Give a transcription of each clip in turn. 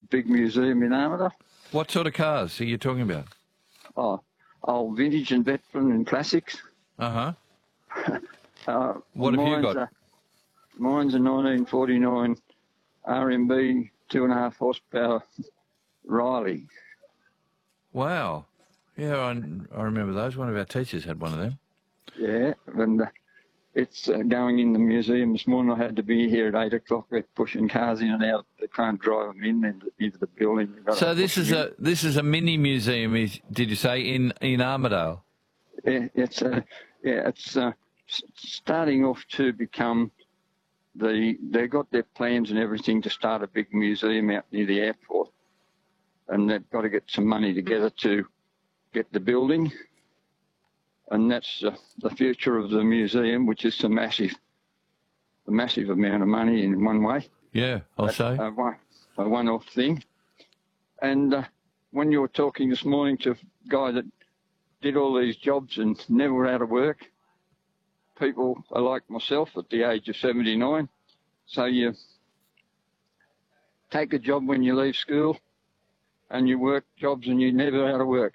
big museum in Armidale. What sort of cars are you talking about? Oh, old vintage and veteran and classics. Uh-huh. What have you got? Mine's a 1949 RMB 2.5 horsepower Riley. Wow. Yeah, I remember those. One of our teachers had one of them. Yeah, and it's going in the museum this morning. I had to be here at 8 o'clock. They're pushing cars in and out. They can't drive them into the building. So this is a mini museum, did you say, in Armidale? Yeah, it's starting off to become they've got their plans and everything to start a big museum out near the airport, and they've got to get some money together to get the building, and that's the future of the museum, which is a massive amount of money in one way. Yeah, I'll say. A one-off thing. And when you were talking this morning to a guy that did all these jobs and never out of work, people are like myself at the age of 79. So you take a job when you leave school and you work jobs and you're never out of work.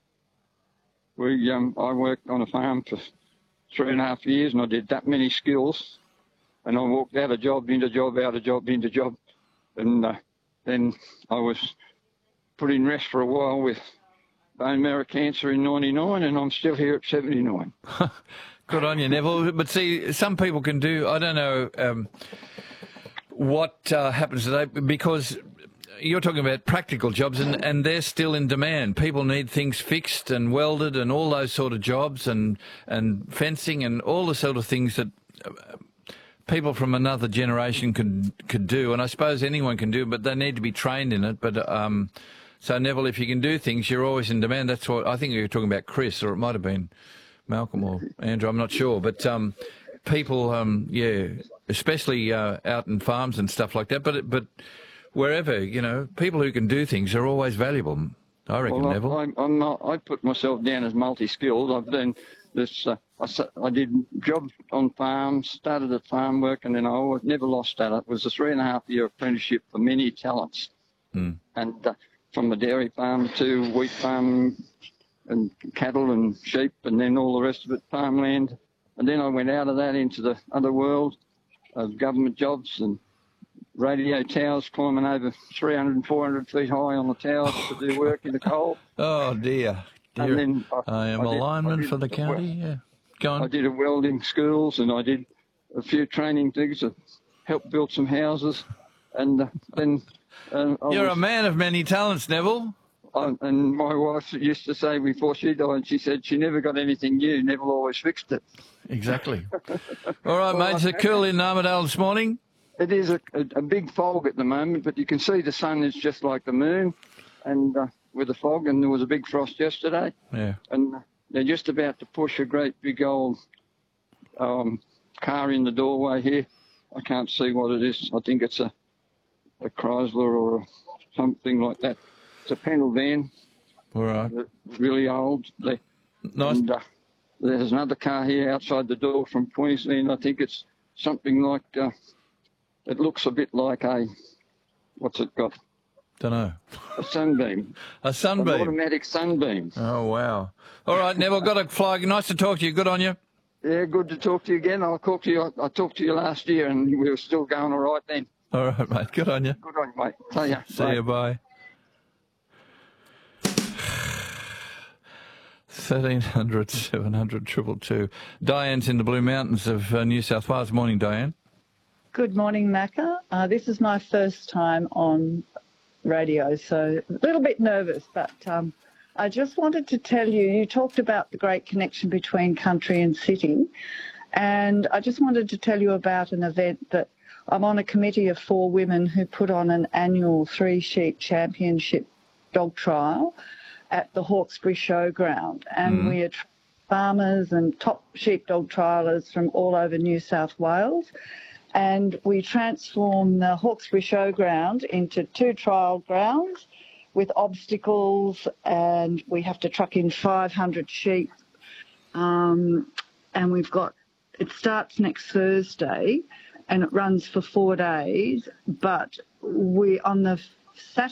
I worked on a farm for 3.5 years and I did that many skills, and I walked out of job, into job, out of job, into job. And then I was put in rest for a while with bone marrow cancer in 99, and I'm still here at 79. Good on you, Neville. But see, some people can do, I don't know what happens today, because you're talking about practical jobs, and they're still in demand. People need things fixed and welded and all those sort of jobs, and fencing and all the sort of things that people from another generation could do. And I suppose anyone can do, but they need to be trained in it. But so, Neville, if you can do things, you're always in demand. That's what I think you were talking about, Chris, or it might have been Malcolm or Andrew, I'm not sure. But people, yeah, especially out in farms and stuff like that, but wherever, you know, people who can do things are always valuable, I reckon, well, Neville. I'm not. I put myself down as multi-skilled. I've done this. I did jobs on farms, started at farm work, and then I never lost that. It was a 3.5-year apprenticeship for many talents, and from the dairy farm to wheat farm and cattle and sheep, and then all the rest of it, farmland. And then I went out of that into the other world of government jobs and radio towers, climbing over 300 and 400 feet high on the towers to do work in the coal. Oh, dear. And then I am a lineman for the county, yeah. Go on. I did a welding schools, and I did a few training things to help build some houses. And then... You're a man of many talents, Neville. And my wife used to say before she died, she said she never got anything new, Neville always fixed it. Exactly. All right, mate, is it cool in Armidale this morning? It is a big fog at the moment, but you can see the sun is just like the moon, and with the fog, and there was a big frost yesterday. Yeah. And they're just about to push a great big old car in the doorway here. I can't see what it is. I think it's a Chrysler or something like that. It's a panel van. All right. Really old. Nice. And there's another car here outside the door from Queensland. I think it's something like, it looks a bit like what's it got? Don't know. A sunbeam. A sunbeam. An automatic sunbeam. Oh, wow. All right, Neville, got to fly. Nice to talk to you. Good on you. Yeah, good to talk to you again. I'll talk to you. I talked to you last year, and we were still going all right then. All right, mate. Good on you. Good on you, mate. See ya. See you. Bye. 1300 700 222. Diane's in the Blue Mountains of New South Wales. Morning, Diane. Good morning, Macca. This is my first time on radio, so a little bit nervous, but I just wanted to tell you, you talked about the great connection between country and city, and I just wanted to tell you about an event that I'm on a committee of 4 women who put on an annual 3-sheep championship dog trial at the Hawkesbury Showground, and we are farmers and top sheepdog trialers from all over New South Wales, and we transform the Hawkesbury Showground into 2 trial grounds with obstacles, and we have to truck in 500 sheep, and we've got, it starts next Thursday and it runs for 4 days, but we on the Saturday